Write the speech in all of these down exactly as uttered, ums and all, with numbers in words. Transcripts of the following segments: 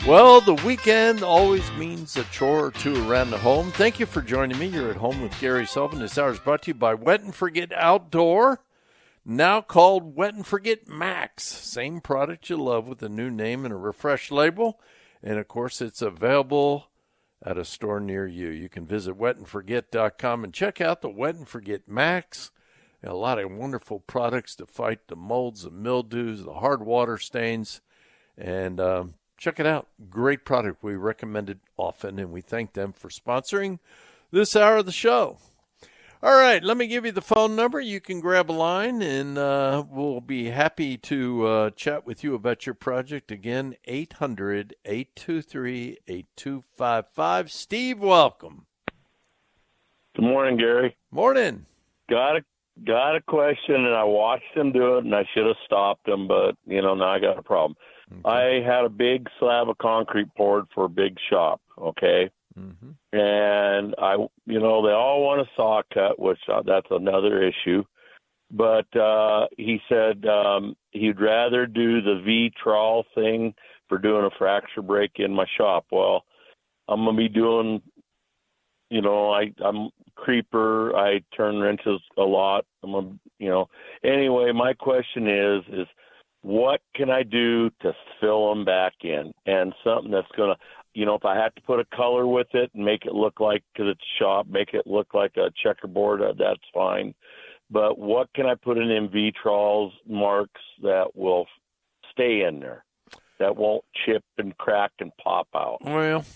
Well, the weekend always means a chore or two around the home. Thank you for joining me. You're at home with Gary Sullivan. This hour is brought to you by Wet and Forget Outdoor, now called Wet and Forget Max. Same product you love with a new name and a refreshed label. And, of course, it's available at a store near you. You can visit wet and forget dot com and check out the Wet and Forget Max. A lot of wonderful products to fight the molds, the mildews, the hard water stains, and um, check it out. Great product. We recommend it often, and we thank them for sponsoring this hour of the show. All right, let me give you the phone number. You can grab a line, and uh, we'll be happy to uh, chat with you about your project. Again, eight hundred, eight two three, eight two five five. Steve, welcome. Good morning, Gary. Morning. Got a got a question, and I watched him do it, and I should have stopped him, but you know now I got a problem. Okay. I had a big slab of concrete poured for a big shop. Okay. Mm-hmm. And I, you know, they all want a saw cut, which uh, that's another issue. But uh, he said um, he'd rather do the V-trawl thing for doing a fracture break in my shop. Well, I'm gonna be doing, you know, I I'm creeper. I turn wrenches a lot. I'm a, you know. Anyway, my question is is what can I do to fill them back in, and something that's gonna. You know, if I have to put a color with it and make it look like, because it's shop, make it look like a checkerboard, uh, that's fine. But what can I put in in V-Trawls marks that will stay in there, that won't chip and crack and pop out? Well,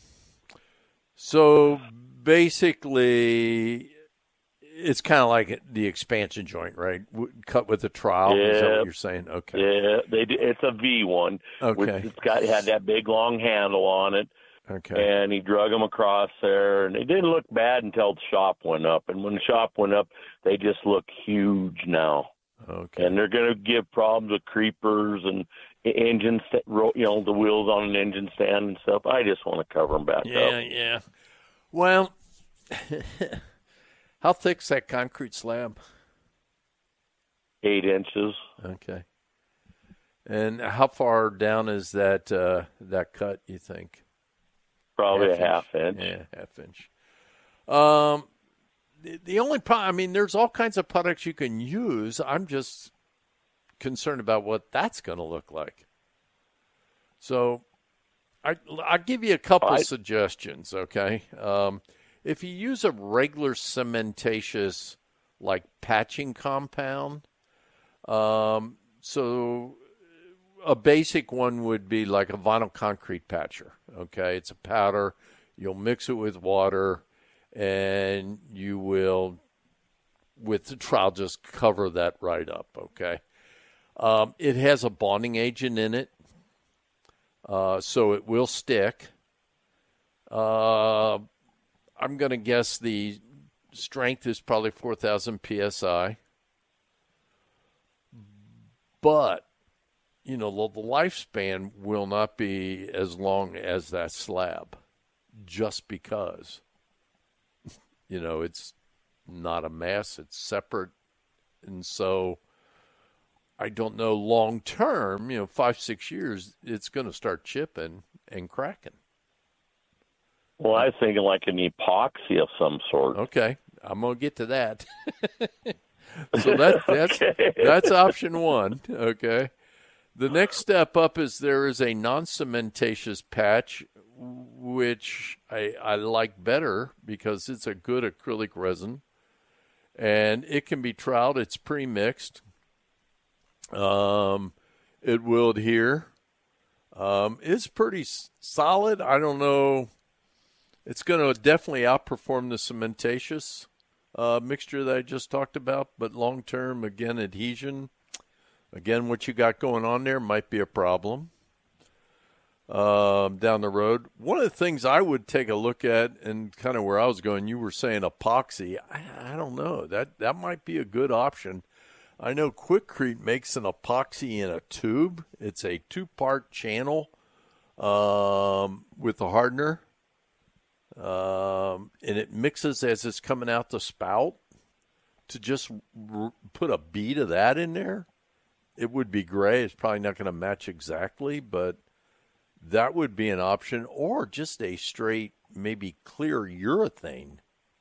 so basically, it's kind of like the expansion joint, right? Cut with a trowel. Yeah. Is that what you're saying? Okay. Yeah, they do, it's a V one. Okay. Which it's got it had that big long handle on it. Okay. And he drug them across there, and it didn't look bad until the shop went up. And when the shop went up, they just look huge now. Okay. And they're going to give problems with creepers and engines, you know, the wheels on an engine stand and stuff. I just want to cover them back yeah, up. Yeah, yeah. Well. How thick's that concrete slab? Eight inches. Okay. And how far down is that uh, that cut, you think? Probably half a half inch. inch. Yeah, half inch. Um, the, the only problem, I mean, there's all kinds of products you can use. I'm just concerned about what that's going to look like. So I, I'll give you a couple I, suggestions, okay? Um If you use a regular cementatious, like patching compound, um, so a basic one would be like a vinyl concrete patcher, okay? It's a powder. You'll mix it with water, and you will, with the trowel, just cover that right up, okay? Um, it has a bonding agent in it, uh, so it will stick. Uh I'm going to guess the strength is probably four thousand P S I. But, you know, the, the lifespan will not be as long as that slab just because, you know, it's not a mass. It's separate. And so I don't know long term, you know, five, six years, it's going to start chipping and cracking. Well, I was thinking like an epoxy of some sort. Okay, I'm gonna get to that. So that, that's okay. that's option one. Okay, the next step up is there is a non-cementatious patch, which I I like better because it's a good acrylic resin, and it can be troweled. It's pre-mixed. Um, it will adhere. Um, it's pretty solid. I don't know. It's going to definitely outperform the cementatious uh, mixture that I just talked about, but long-term, again, adhesion, again, what you got going on there might be a problem um, down the road. One of the things I would take a look at, and kind of where I was going, you were saying epoxy. I, I don't know. That, that might be a good option. I know Quikrete makes an epoxy in a tube. It's a two-part channel um, with the hardener. Um, and it mixes as it's coming out the spout. To just r- put a bead of that in there, it would be great. It's probably not going to match exactly, but that would be an option, or just a straight, maybe clear urethane.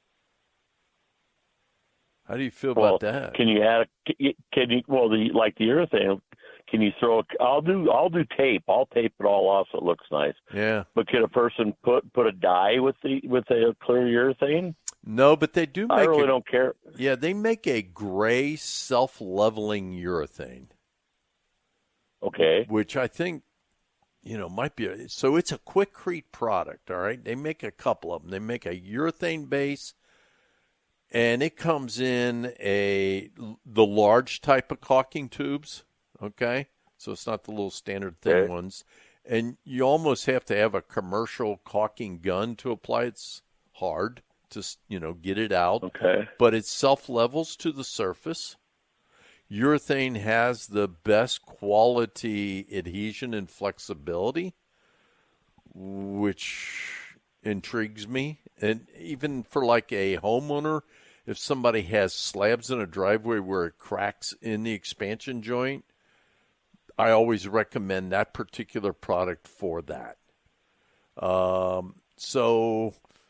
How do you feel well, about that? Can you add? A, can you? Well, the like the urethane. Can you throw? A, I'll do. I'll do tape. I'll tape it all off so it looks nice. Yeah. But can a person put put a dye with the with a clear urethane? No, but they do make. I really a, don't care. Yeah, they make a gray self-leveling urethane. Okay. Which I think, you know, might be a, so. It's a Quikrete product. All right, they make a couple of them. They make a urethane base. And it comes in a the large type of caulking tubes, okay? So it's not the little standard thin okay. ones. And you almost have to have a commercial caulking gun to apply. It's hard to, you know, get it out. Okay. But it self-levels to the surface. Urethane has the best quality adhesion and flexibility, which intrigues me. And even for like a homeowner, if somebody has slabs in a driveway where it cracks in the expansion joint, I always recommend that particular product for that. Um, so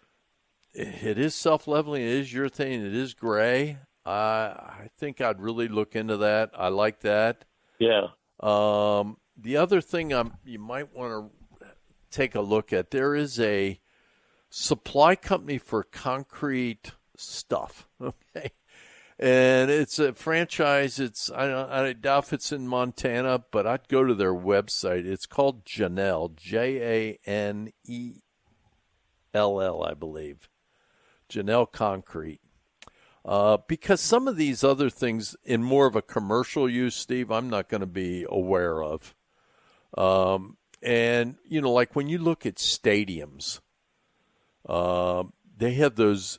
it is self-leveling. It is urethane. It is gray. I I think I'd really look into that. I like that. Yeah. Um, the other thing I'm, you might want to take a look at, there is a supply company for concrete stuff, okay, and it's a franchise. It's I, don't, I doubt if it's in Montana, but I'd go to their website. It's called Janelle, J A N E L L, I believe, Janelle Concrete. Uh, because some of these other things in more of a commercial use, Steve, I'm not going to be aware of. Um, and you know, like when you look at stadiums, uh, they have those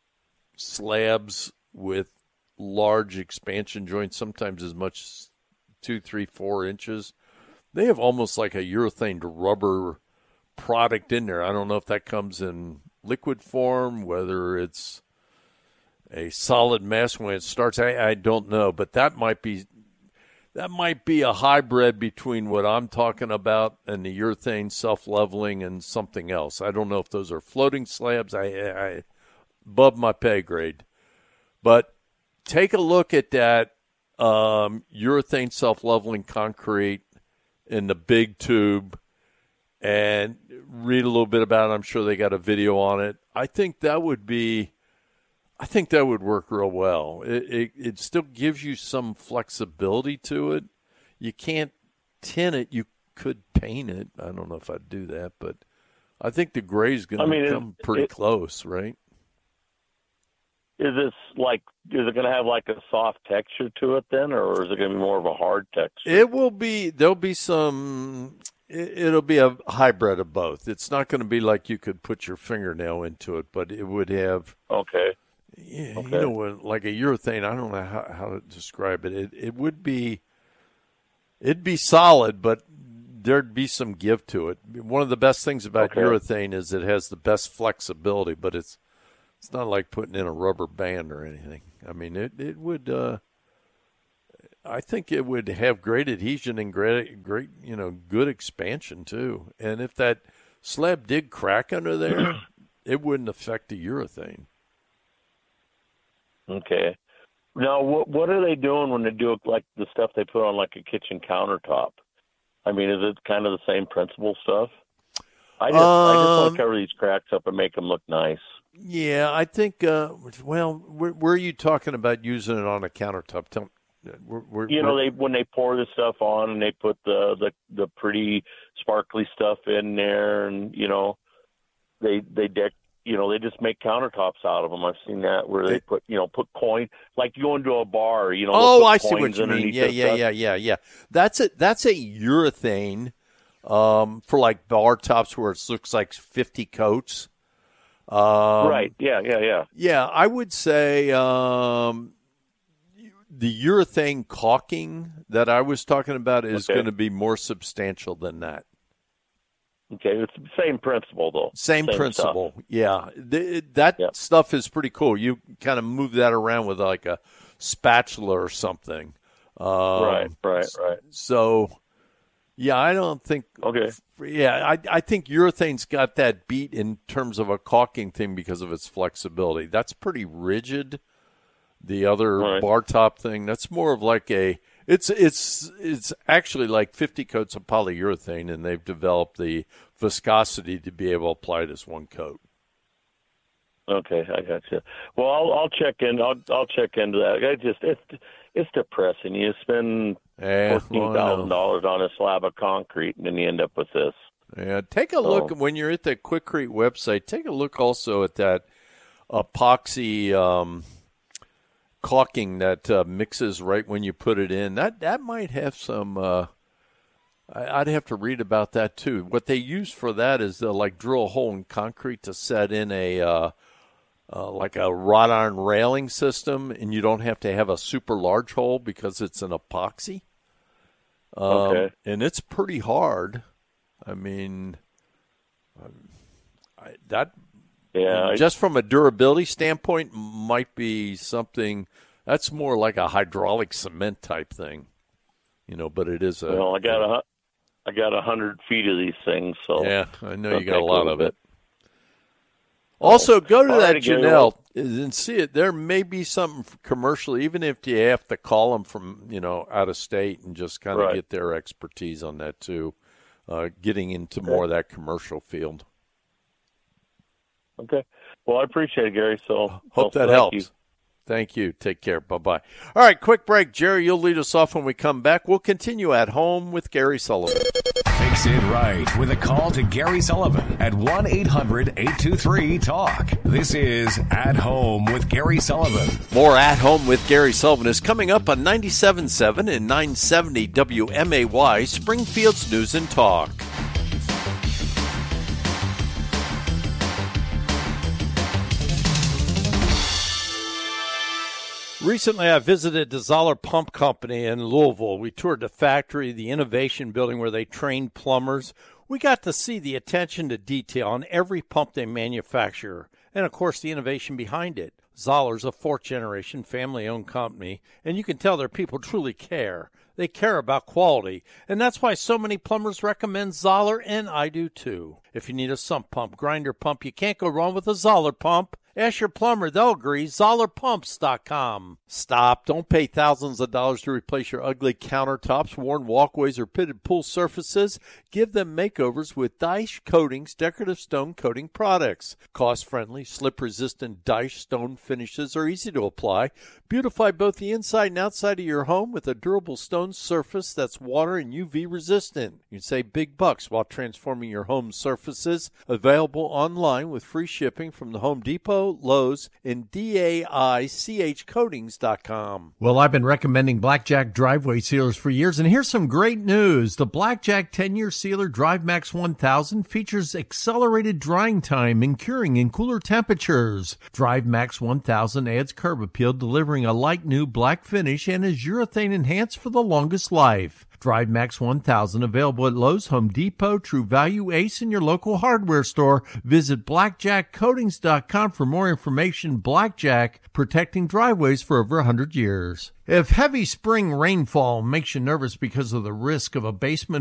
slabs with large expansion joints, sometimes as much as two, three, four inches. They have almost like a urethane rubber product in there. I don't know if that comes in liquid form, whether it's a solid mass when it starts. I, I don't know, but that might be that might be a hybrid between what I'm talking about and the urethane self-leveling and something else. I don't know if those are floating slabs. I, I above my pay grade. But take a look at that um, urethane self-leveling concrete in the big tube and read a little bit about it. I'm sure they got a video on it. I think that would be, I think that would work real well. It, it, it still gives you some flexibility to it. You can't tin it. You could paint it. I don't know if I'd do that, but I think the gray is going to I mean, come it, pretty it, close, right? Is this like, is it going to have like a soft texture to it then, or is it going to be more of a hard texture? It will be, there'll be some, it, it'll be a hybrid of both. It's not going to be like you could put your fingernail into it, but it would have. Okay. Yeah, okay. You know, like a urethane, I don't know how, how to describe it. It it would be, it'd be solid, but there'd be some give to it. One of the best things about okay. urethane is it has the best flexibility, but it's it's not like putting in a rubber band or anything. I mean, it it would. Uh, I think it would have great adhesion and great great you know good expansion too. And if that slab did crack under there, it wouldn't affect the urethane. Okay. Now, what what are they doing when they do like the stuff they put on like a kitchen countertop? I mean, is it kind of the same principle stuff? I just um, I just want to cover these cracks up and make them look nice. Yeah, I think. Uh, well, where, where are you talking about using it on a countertop? Tell me. We're, we're, you know, they when they pour the stuff on and they put the, the the pretty sparkly stuff in there, and you know, they they deck. You know, they just make countertops out of them. I've seen that where they put, you know, put coin, like you go into a bar, you know. Oh, I see what you mean. Yeah, yeah, yeah, yeah, yeah. That's a that's a urethane um, for like bar tops where it looks like fifty coats. Um, right. Yeah, yeah, yeah. Yeah, I would say um, the urethane caulking that I was talking about is okay. going to be more substantial than that. Okay, it's the same principle, though. Same, same principle, stuff. yeah. The, that yep. stuff is pretty cool. You kind of move that around with like a spatula or something. Um, right, right, right. So, Yeah, I don't think. Okay. Yeah, I I think urethane's got that beat in terms of a caulking thing because of its flexibility. That's pretty rigid. The other right. bar top thing, that's more of like a. It's it's it's actually like fifty coats of polyurethane, and they've developed the viscosity to be able to apply it as one coat. Okay, I got you. Well, I'll I'll check in. I'll I'll check into that. I just it's it's depressing. You spend yeah, fourteen thousand dollars on a slab of concrete, and then you end up with this. Yeah, take a look so. when you're at the Quikrete website. Take a look also at that epoxy um, caulking that uh, mixes right when you put it in. That that might have some. Uh, I, I'd have to read about that too. What they use for that is they'll like drill a hole in concrete to set in a. Uh, Uh, like a wrought iron railing system, and you don't have to have a super large hole because it's an epoxy. Um, okay. And it's pretty hard. I mean, I, that yeah, just from a durability standpoint might be something that's more like a hydraulic cement type thing, you know. But it is a. Well, I got a, I got a hundred feet of these things, so yeah, I know you got a lot of bit. it. Also, go to All that right, Janelle and see it. There may be something commercial, even if you have to call them from, you know, out of state and just kind of right. get their expertise on that too, uh, getting into okay. more of that commercial field. Okay. Well, I appreciate it, Gary. So hope well, that helps. You. Thank you. Take care. Bye-bye. All right, quick break. Jerry, you'll lead us off when we come back. We'll continue at home with Gary Sullivan. Fix it right with a call to Gary Sullivan at one eight hundred eight two three talk. This is At Home with Gary Sullivan. More At Home with Gary Sullivan is coming up on ninety-seven point seven and nine seventy W M A Y, Springfield's News and Talk. Recently, I visited the Zoller Pump Company in Louisville. We toured the factory, the innovation building where they train plumbers. We got to see the attention to detail on every pump they manufacture, and, of course, the innovation behind it. Zoller's a fourth-generation family-owned company, and you can tell their people truly care. They care about quality, and that's why so many plumbers recommend Zoller, and I do too. If you need a sump pump, grinder pump, you can't go wrong with a Zoller pump. Ask your plumber, they'll agree. Zoller Pumps dot com. Stop. Don't pay thousands of dollars to replace your ugly countertops, worn walkways, or pitted pool surfaces. Give them makeovers with Dyche Coatings decorative stone coating products. Cost-friendly, slip-resistant Dyche stone finishes are easy to apply. Beautify both the inside and outside of your home with a durable stone surface that's water and U V resistant. You can save big bucks while transforming your home surfaces. Available online with free shipping from the Home Depot, Lowe's, and D A I C H Coatings dot com. Well, I've been recommending Blackjack driveway sealers for years, and here's some great news. The Blackjack ten-year sealer DriveMax one thousand features accelerated drying time and curing in cooler temperatures. DriveMax one thousand adds curb appeal, delivering a light new black finish, and is urethane enhanced for the longest life. DriveMax one thousand available at Lowe's, Home Depot, True Value, Ace, and your local hardware store. Visit Blackjack Coatings dot com for more information. Blackjack, protecting driveways for over one hundred years. If heavy spring rainfall makes you nervous because of the risk of a basement